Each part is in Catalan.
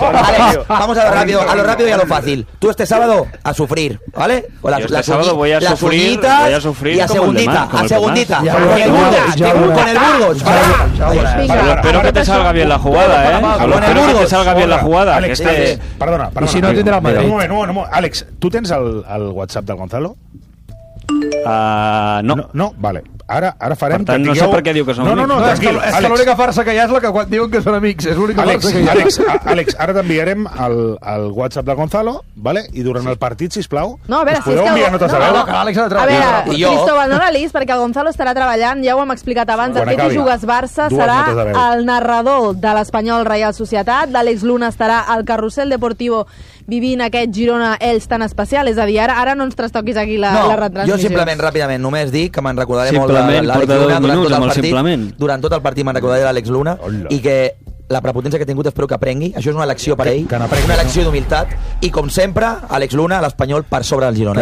Alex, vamos a lo rápido y a lo fácil. Tú este sábado a sufrir, ¿vale? Yo este sábado voy a sufrir y a segundita. Con el Burgos. Espero que te salga bien la jugada, Espero que te salga bien la jugada. Alex, perdona. I si no tindrà Madrid. Un moment. Àlex, tu tens el WhatsApp del Gonzalo? No. Vale. Ara farem... Per tant, no sé per què diu que som amics. No, És que l'única farsa que hi ha és la que quan diuen que són amics. És l'única farsa que hi ha. Àlex, ara t'enviarem el WhatsApp del Gonzalo, vale? I durant el partit, sisplau, no, a veure, us podeu enviar notes de veu. A veure, Cristóbal, no la lis, perquè el Gonzalo estarà treballant, ja ho hem explicat abans, el que tu jugues Barça serà el narrador de l'Espanyol Reial Societat, l'Àlex Luna estarà al Carrusel Deportivo vivint aquest Girona-Elx tan especial, és a dir, ara no ens trastoquis aquí la retransmissió. Jo simplement, ràpidament, només dic que me'n recordaré molt de l'Àlex Luna durant tot el partit me'n recordaré de l'Àlex Luna i que la prepotència que ha tingut espero que aprengui, això és una elecció per ell, una elecció d'humilitat i com sempre, Àlex Luna, l'Espanyol per sobre del Girona.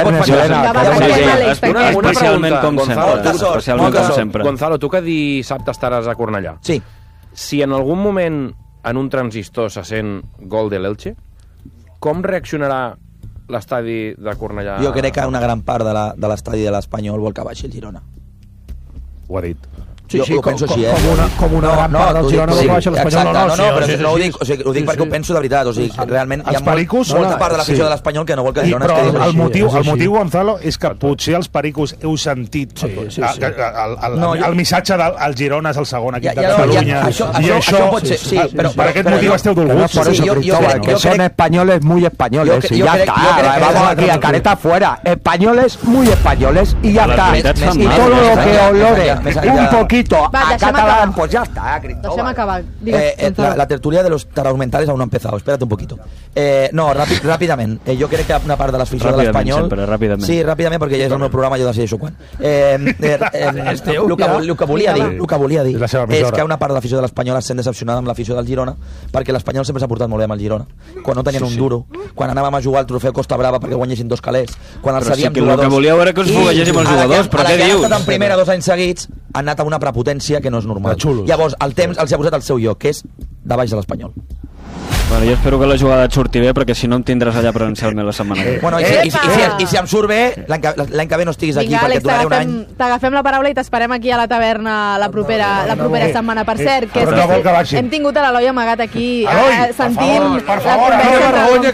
Especialment com sempre. Gonzalo, tu que dissabte estaràs a Cornellà. Sí. Si en algun moment en un transistor se sent gol de l'Elche, com reaccionarà l'estadi de Cornellà? Jo crec que una gran part de l'estadi de l'Espanyol vol que baixi el Girona. Ho ha dit. Sí, ho penso així, com una gran part del Girona vol baixa l'Espanyol. No ho dic perquè ho penso de veritat. O sigui, realment hi ha molta part de l'afició de l'Espanyol que no vol que el Girona es quedi. Però el motiu, Gonzalo, és que potser els pericos heu sentit el missatge del Girona és el segon equip de Catalunya. I això pot ser, sí. Per aquest motiu esteu dolguts. Por eso, Cristóbal, que son españoles muy españoles. Y ya está. Vamos aquí a careta fuera. Españoles muy españoles y ya está. Y todo lo que olore un poquito a catalán, pues ya está, Cristóbal. Deixem acabar. La tertulia de los taraumentales aún no ha empezado, espérate un poquito. No, ràpidament. Jo crec que una part de l'afició de l'Espanyol... Sí, ràpidament, perquè ja és el meu programa, jo decideixo quan. El que volia dir és que una part de l'afició de l'Espanyol es sent decepcionada amb l'afició del Girona, perquè l'Espanyol sempre s'ha portat molt bé amb el Girona. Quan no tenien un duro, quan anàvem a jugar al trofeu Costa Brava perquè guanyessin 2 calés, quan els cedíem jugadors... Però que volíeu era que us foguegéssim els jugadors, però què dius? A la que han estat en primera 2 anys seguits, han anat a una prepotència que no és normal. Llavors, el temps els ha posat al seu lloc, que és de baix de l'Espanyol. Bueno, jo espero que la jugada et surti bé, perquè si no em tindràs allà presencialment la setmana que ve. Bueno, i si em surt bé, l'any que ve no estiguis aquí, perquè et donaré un any. T'agafem la paraula i t'esperem aquí a la taverna la propera setmana. Per cert, que hem tingut a l'Eloi amagat aquí sentint... Per favor, Eloi,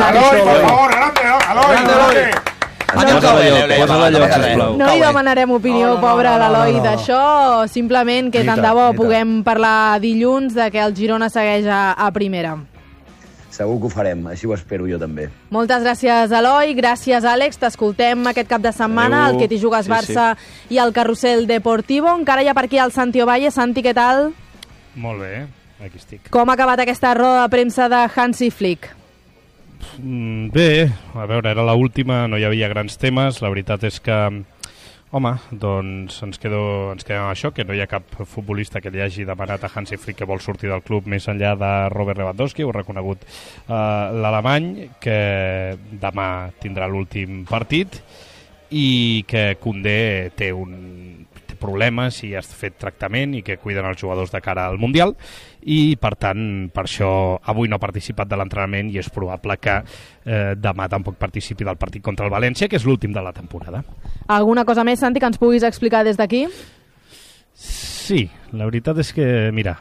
no li demanarem opinió, pobre a l'Eloi, d'això, simplement que tant de bo puguem parlar dilluns de que el Girona segueix a primera. Segur que ho farem, així ho espero jo també. Moltes gràcies, Eloi, gràcies, Àlex, t'escoltem aquest cap de setmana, el que t'hi jugues Barça i el Carrusel Deportivo. Encara hi ha per aquí el Santi Ovalle. Santi, què tal? Molt bé, aquí estic. Com ha acabat aquesta roda de premsa de Hansi Flick? Bé, a veure, era l'última, no hi havia grans temes, la veritat és que, home, doncs ens quedem amb això, que no hi ha cap futbolista que li hagi demanat a Hansi Flick que vol sortir del club més enllà de Robert Lewandowski, ho ha reconegut l'alemany, que demà tindrà l'últim partit i que Koundé té problemes i ha fet tractament i que cuiden els jugadors de cara al Mundial i per tant per això avui no ha participat de l'entrenament i és probable que demà tampoc participi del partit contra el València, que és l'últim de la temporada. Alguna cosa més, Santi, que ens puguis explicar des d'aquí? Sí, la veritat és que, mira,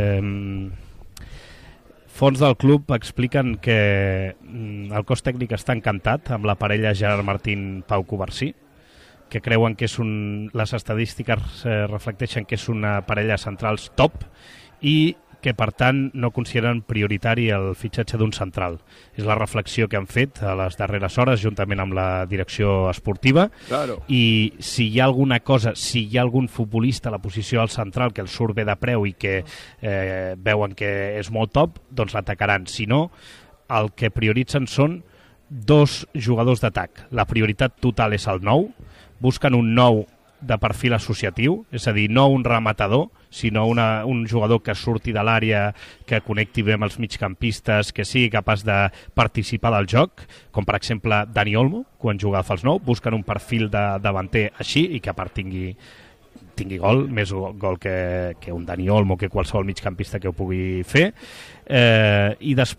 fons del club expliquen que el cos tècnic està encantat amb la parella Gerard Martín-Pau Covarsí, que creuen que les estadístiques reflecteixen que és una parella centrals top i que per tant no consideren prioritari el fitxatge d'un central. És la reflexió que han fet a les darreres hores juntament amb la direcció esportiva. Claro. I si hi ha alguna cosa, si hi ha algun futbolista a la posició del central que els surt bé de preu i que veuen que és molt top, doncs l'atacaran. Si no, el que prioritzen són 2 jugadors d'atac. La prioritat total és el 9, busquen un 9 de perfil associatiu, és a dir, no un rematador, sinó un jugador que surti de l'àrea, que connecti bé amb els migcampistes, que sigui capaç de participar del joc, com per exemple Dani Olmo, quan juga a fals 9, busquen un perfil de davanter així i que a part tingui gol, més gol que un Dani Olmo, que qualsevol migcampista que ho pugui fer, i després